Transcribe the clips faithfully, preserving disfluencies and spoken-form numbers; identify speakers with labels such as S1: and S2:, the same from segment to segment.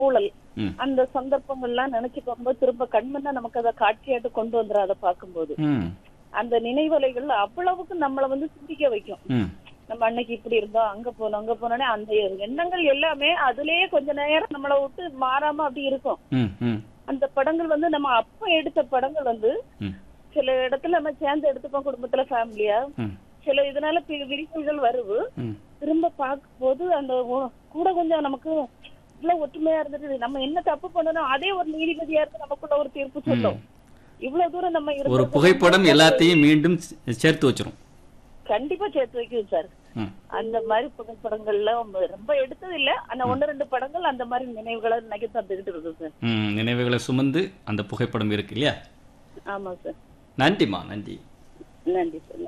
S1: சூழல்
S2: ம்.
S1: அந்த சந்தர்ப்பங்கள்லாம் நினைச்சு பார்க்கும்போது திரும்ப கண்மண்ணா நமக்கு அதை காட்சியாட்டு கொண்டு வந்துடும். அதை பார்க்கும்போது
S2: ம்.
S1: அந்த நினைவலைகள் அவ்வளவுக்கு நம்மள வந்து சிந்திக்க வைக்கும்.
S2: ம்.
S1: நம்ம அன்னைக்கு இப்படி இருந்தோம், அங்க போனோம் அங்க போனோடனே அந்த எண்ணங்கள் எல்லாமே அதுலயே கொஞ்ச நேரம் நம்மள விட்டு மாறாம அப்படி இருக்கும்.
S2: ம். ம்.
S1: அந்த படங்கள் வந்து நம்ம அப்ப எடுத்த படங்கள் வந்து
S2: ம்.
S1: சில இடத்துல நம்ம சேர்ந்து எடுத்துப்போம் குடும்பத்துல ஃபேமிலியா.
S2: ம்.
S1: சில இதனால பி- விரிசல்கள் வருது.
S2: ம்.
S1: திரும்ப பார்க்கும்போது அந்த ஒ- கூட கொஞ்சம் நமக்கு இவ்வளவு ஒற்றுமையா இருந்துட்டு நம்ம என்ன தப்பு பண்ணணும் அதே ஒரு நீதிபதியா இருந்து நமக்குள்ள ஒரு தீர்ப்பு சொல்லும். இவ்வளவு தூரம் நம்ம
S2: ஒரு
S1: இருந்திருக்கோம்.
S2: புகைப்படம் எல்லாத்தையும் மீண்டும் சே- சேர்த்து வச்சிரும்.
S1: கண்டிப்பா சேர்த்து வைக்குது சார்.
S2: ம்.
S1: அந்த மாதிரி புகைப்படங்கள்ல ரொம்ப எடுத்தது இல்ல, ஆனா ஒன்னு ரெண்டு படங்கள் அந்த மாதிரி நினைவுகளை நினைக்க தந்துகிட்டு இருக்கு சார்.
S2: ம். நினைவுகளை சுமந்து அந்த புகைப்படம் இருக்கு இல்லையா?
S1: ஆமா சார்.
S2: நன்றிமா, நன்றி.
S1: நன்றி சார்.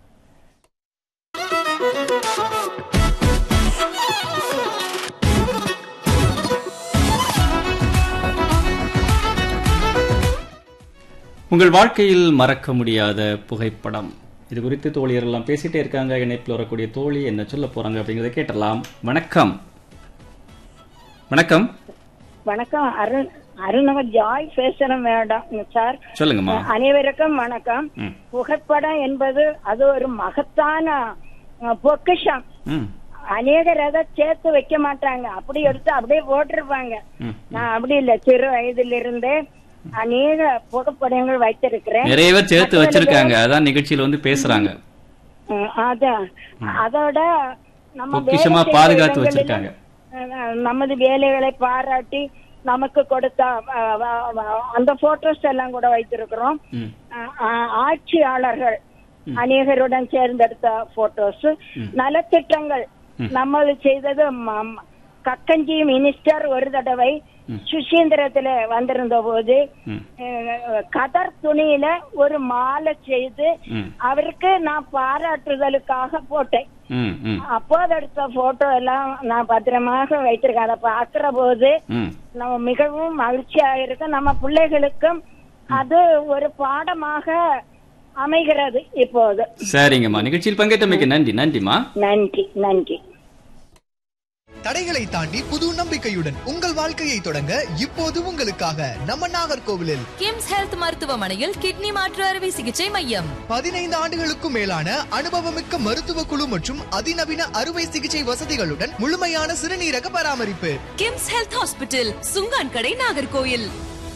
S2: உங்கள் வாழ்க்கையில் மறக்க முடியாத புகைப்படம், இது குறித்து தோழியர் எல்லாம் பேசிட்டே இருக்காங்க. இணைப்பில் வரக்கூடிய தோழி என்ன சொல்ல போறாங்க அப்படிங்கறத கேட்டலாம். வணக்கம். வணக்கம்.
S3: வணக்கம். அருண் அருணவர் ஜாய் பேசுறேன் மேடம் சார்.
S2: சொல்லுங்கம்மா.
S3: அனைவருக்கும் வணக்கம்.
S2: ம்.
S3: புகைப்படம் என்பது அது ஒரு மகத்தான அஹ், பொக்கிஷம்.
S2: ம்.
S3: அநேகர் அதை சேர்த்து வைக்க மாட்டாங்க, அப்படி எடுத்து அப்படியே போட்டிருப்பாங்க.
S2: ம்.
S3: நான் அப்படி இல்ல, சிறு வயதில இருந்தே அநேக புகைப்படங்கள் வைத்திருக்கிறேன்.
S2: நிறைய பேர் சேர்த்து வச்சிருக்காங்க, அதான் நிகழ்ச்சியில வந்து பேசுறாங்க.
S3: அஹ், அதான் அதோட நம்ம
S2: பொக்கிஷமா
S3: வேலை
S2: பாதுகாத்து
S3: செய்யற
S2: வச்சிருக்காங்க.
S3: அஹ் நமது வேலைகளை பாராட்டி நமக்கு கொடுத்த அஹ், அஹ், அந்த போட்டோஸ் எல்லாம் கூட வைத்திருக்கிறோம்.
S2: ம்.
S3: அஹ், ஆட்சியாளர்கள் அநேகருடன் சேர்ந்தெடுத்த போட்டோஸ், நலத்திட்டங்கள் நம்ம செய்தது. ம- கக்கஞ்சி மினிஸ்டர் ஒரு தடவை சுசீந்திரத்துல வந்திருந்த போது
S2: ம்.
S3: அஹ், கதர் துணியில ஒரு மாலை செய்து
S2: ம்.
S3: அவருக்கு நான் பாராட்டுதலுக்காக போட்டேன்.
S2: ம். ம்.
S3: அப்போது எடுத்த போட்டோ எல்லாம் நான் பத்திரமாக வைத்திருக்கேன். அதை பார்க்கிற போது
S2: ம்.
S3: நம்ம மிகவும் மகிழ்ச்சியா இருக்கு. நம்ம பிள்ளைகளுக்கும் அது ஒரு பாடமாக அமைகிறது இப்போது.
S2: சரிங்கம்மா, நிகழ்ச்சியில் பங்கேற்றமைக்கு நன்றி. நன்றிமா.
S3: நன்றி நன்றி.
S4: தடைகளை தாண்டி புது நம்பிக்கையுடன் உங்கள் வாழ்க்கையை தொடங்க இப்போது உங்களுக்காக நம்ம நாகர்கோவிலில்
S5: கிம்ஸ் ஹெல்த் மருத்துவமனையில் கிட்னி மாற்று அறுவை சிகிச்சை மையம்.
S4: பதினைந்து ஆண்டுகளுக்கும் மேலான அனுபவமிக்க மருத்துவ குழு மற்றும் அதிநவீன அறுவை சிகிச்சை வசதிகளுடன் முழுமையான சிறுநீரக பராமரிப்பு.
S5: கிம்ஸ் ஹெல்த் ஹாஸ்பிட்டல், சுங்கான் கடை, நாகர்கோயில்.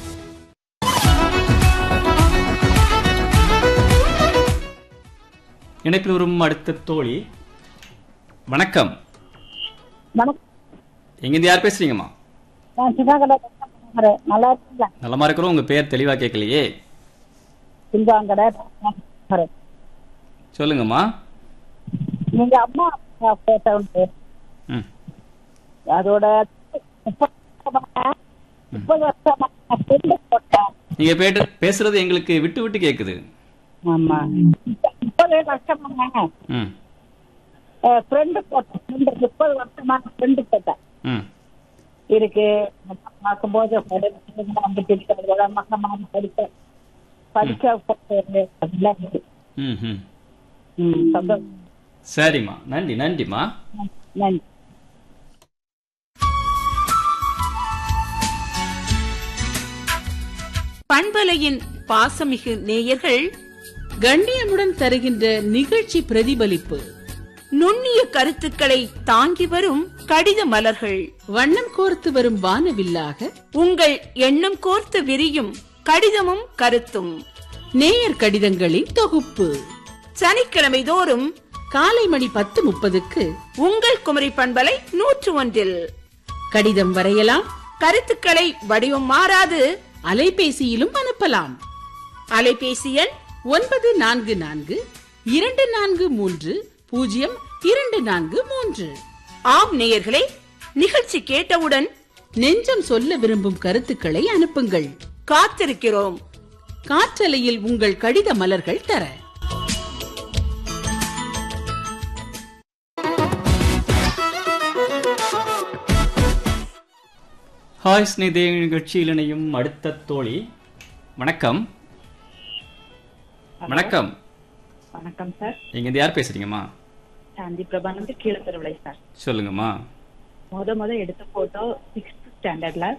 S2: இணைப்பில் வரும் அடுத்த தோழி. வணக்கம்.
S3: வணக்கம்.
S2: எங்கிருந்து யார் பேசுறீங்கம்மா?
S3: நான் சிவகலை பேசுறேன். நல்லா இருக்கீங்களா?
S2: நலமா இருக்கிறோம். உங்க பேர் தெளிவா கேட்கலையே.
S3: சிங்காங்கடை.
S2: சொல்லுங்கம்மா.
S3: நீங்க அம்மா போட்டோ உண்டு.
S2: ம்.
S3: அதோட முப்பது வருஷமா போட்டேன்.
S2: நீங்க பேட்டு பேசுறது எங்களுக்கு விட்டு விட்டு கேக்குது.
S3: ஆமா, முப்பது வருஷமா
S2: ம்.
S3: ஃப்ரெண்டு போட்டேன். ஃப்ரெண்டு முப்பது வருஷமா ஃப்ரெண்டு போட்டேன்
S2: ம்.
S3: இருக்கு. பார்க்கும்போது படிக்க படிக்க போட்டு அதெல்லாம் இருக்கு.
S2: ம். ம்.
S3: ம், சந்தோஷம்.
S2: சரிம்மா, நன்றி. நன்றிம்மா.
S3: நன்றி.
S6: பண்பலையின் பாசமிகு நேயர்கள் கண்ணியமுடன் தருகின்ற நிகழ்ச்சி பிரதிபலிப்பு. நுண்ணிய கருத்துக்களை தாங்கி வரும் கடித மலர்கள், வண்ணம் கோர்த்து வரும் வானவில்லாக உங்கள் எண்ணம் கோர்த்து விரியும் கடிதமும் கருத்தும். நேயர் கடிதங்களின் தொகுப்பு சனிக்கிழமை தோறும் காலை மணி பத்து முப்பதுக்கு உங்கள் குமரி பண்பலை நூற்று ஒன்றில் கடிதம் வரையலாம். கருத்துக்களை வடிவம் மாறாது அலைபேசியிலும் அனுப்பலாம். அலைபேசி எண் ஒன்பது நான்கு நான்கு இரண்டு நான்கு மூன்று பூஜ்ஜியம் இரண்டு நான்கு மூன்று. ஆம் நேயர்களே, நிகழ்ச்சி கேட்டவுடன் நெஞ்சம் சொல்ல விரும்பும் கருத்துக்களை அனுப்புங்கள். காத்திருக்கிறோம். காற்றலையில் உங்கள் கடித மலர்கள் தர.
S2: ஹாய் ஸ்நேதே, நிகழ்ச்சியில் இணையும் அடுத்த தோழி. வணக்கம். வணக்கம்.
S7: வணக்கம் சார்.
S2: எங்கிருந்து யார் பேசுறீங்கம்மா?
S7: சாந்தி பிரபானந்த், கீழத்தருவிலை சார்.
S2: சொல்லுங்கம்மா.
S7: முத முத எடுத்த போட்டோ சிக்ஸ்த் ஸ்டாண்டர்ட்ல